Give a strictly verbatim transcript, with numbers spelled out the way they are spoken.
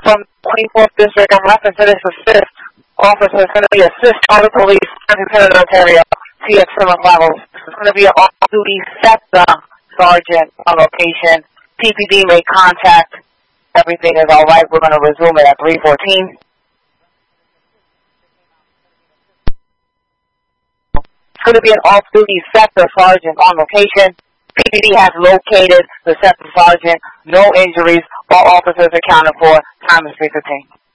from twenty-fourth District in reference to this assist. Officer is going to be assist on the police, Lieutenant Ontario, T X Summer levels. This is going to be an off-duty SEPTA sergeant on location. P P D made contact. Everything is all right. We're going to resume it at three fourteen. It's going to be an off-duty SEPTA sergeant on location. P P D has located the SEPTA sergeant. No injuries. All officers accounted for. Time is three fifteen.